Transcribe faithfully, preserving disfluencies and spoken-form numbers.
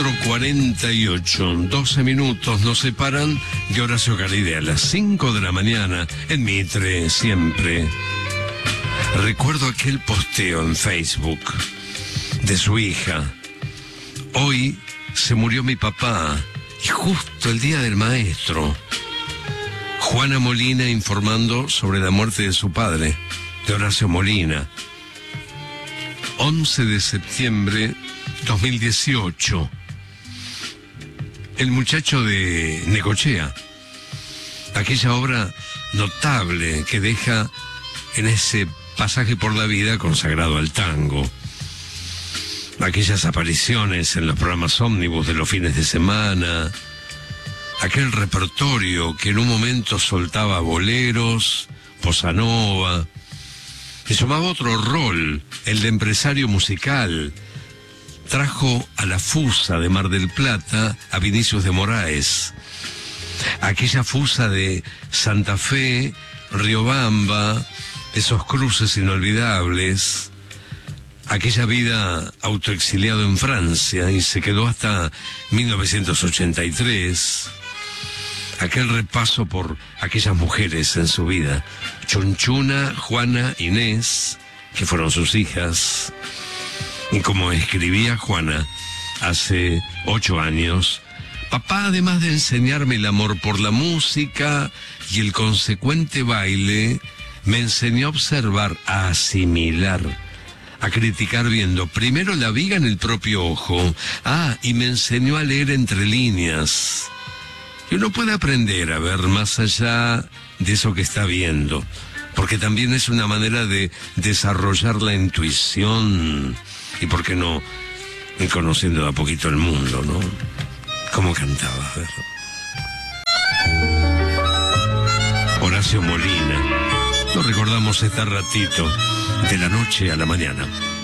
cuatro cuarenta y ocho, doce minutos nos separan de Horacio Garide a las cinco de la mañana en Mitre, siempre. Recuerdo aquel posteo en Facebook de su hija. Hoy se murió mi papá y justo el día del maestro. Juana Molina informando sobre la muerte de su padre, de Horacio Molina. once de septiembre dos mil dieciocho. El muchacho de Necochea. Aquella obra notable que deja en ese pasaje por la vida consagrado al tango. Aquellas apariciones en los programas ómnibus de los fines de semana. Aquel repertorio que en un momento soltaba boleros, bossa nova, y sumaba otro rol, el de empresario musical. Trajo a la Fusa de Mar del Plata a Vinicius de Moraes. Aquella Fusa de Santa Fe, Riobamba, esos cruces inolvidables. Aquella vida autoexiliado en Francia y se quedó hasta mil novecientos ochenta y tres. Aquel repaso por aquellas mujeres en su vida. Chunchuna, Juana, Inés, que fueron sus hijas. Y como escribía Juana hace ocho años, papá, además de enseñarme el amor por la música y el consecuente baile, me enseñó a observar, a asimilar, a criticar viendo primero la viga en el propio ojo. Ah, y me enseñó a leer entre líneas. Y uno puede aprender a ver más allá de eso que está viendo, porque también es una manera de desarrollar la intuición. Y por qué no, ir conociendo de a poquito el mundo, ¿no? ¿Cómo cantaba? A ver. Horacio Molina. Lo recordamos este ratito, de la noche a la mañana.